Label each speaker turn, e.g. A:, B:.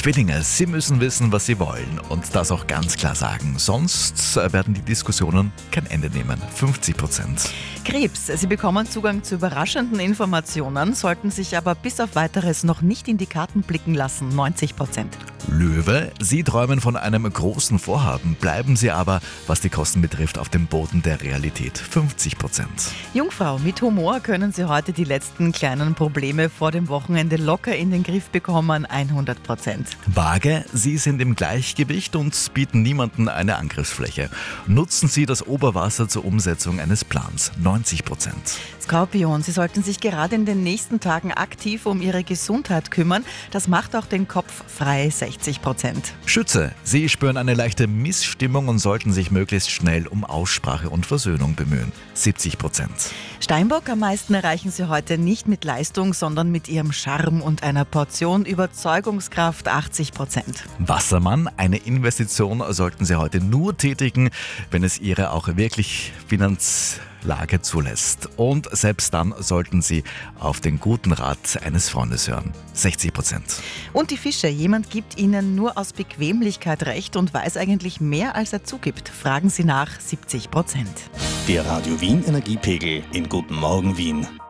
A: Zwillinge, sie müssen wissen, was sie wollen und das auch ganz klar sagen. Sonst werden die Diskussionen kein Ende nehmen. 50%.
B: Krebs, Sie bekommen Zugang zu überraschenden Informationen, sollten sich aber bis auf Weiteres noch nicht in die Karten blicken lassen. 90%.
A: Löwe, Sie träumen von einem großen Vorhaben, bleiben Sie aber, was die Kosten betrifft, auf dem Boden der Realität. 50%.
B: Jungfrau, mit Humor können Sie heute die letzten kleinen Probleme vor dem Wochenende locker in den Griff bekommen. 100%.
A: Waage, Sie sind im Gleichgewicht und bieten niemandem eine Angriffsfläche. Nutzen Sie das Oberwasser zur Umsetzung eines Plans. 90%.
B: Skorpion, Sie sollten sich gerade in den nächsten Tagen aktiv um Ihre Gesundheit kümmern. Das macht auch den Kopf frei. 60%.
A: Schütze, Sie spüren eine leichte Missstimmung und sollten sich möglichst schnell um Aussprache und Versöhnung bemühen. 70%.
B: Steinbock, am meisten erreichen Sie heute nicht mit Leistung, sondern mit Ihrem Charme und einer Portion Überzeugungskraft. 80%.
A: Wassermann, eine Investition sollten Sie heute nur tätigen, wenn es Ihre auch wirklich Finanzlage zulässt. Und selbst dann sollten Sie auf den guten Rat eines Freundes hören. 60%.
B: Und die Fische, jemand gibt Ihnen nur aus Bequemlichkeit recht und weiß eigentlich mehr, als er zugibt. Fragen Sie nach. 70%.
C: Der Radio Wien Energiepegel in Guten Morgen Wien.